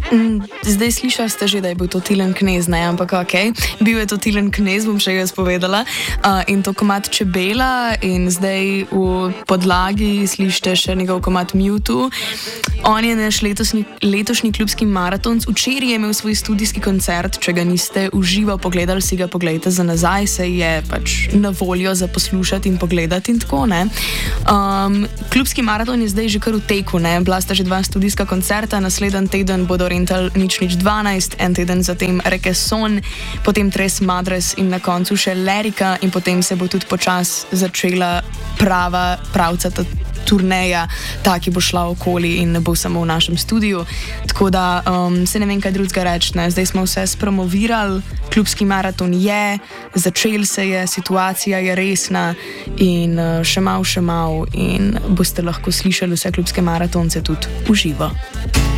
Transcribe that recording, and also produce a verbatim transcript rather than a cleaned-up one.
Mm, zdaj slišali ste že, da je bil to Tilen Knez, ne, ampak ok, bil je to Tilen Knez, bom še jaz povedala, uh, in to komad Čebela in zdaj v podlagi slišite še njegov komad Mewtwo. On je naš letosni, letošnji klubski maratonc, včeraj je imel svoj studijski koncert, če ga niste uživo pogledali, si ga pogledajte za nazaj, se je pač na voljo za poslušati in pogledati in tako, ne. Um, klubski maraton je zdaj že kar v teku, ne, bila sta že dva studijska koncerta, naslednji teden bodo Rental nič nič dvanajst, en teden zatem Rekeson, potem Tres Madres in na koncu še Lerika in potem se bo tudi počas začela prava, pravcata turneja, ta, ki bo šla okoli in ne bo samo v našem studiu. Tako da um, se ne vem, kaj drugega reči, ne. Zdaj smo vse spromovirali, klubski maraton je, začel se je, situacija je resna in uh, še mal, še mal in boste lahko slišali vse klubske maratonce tudi v živo.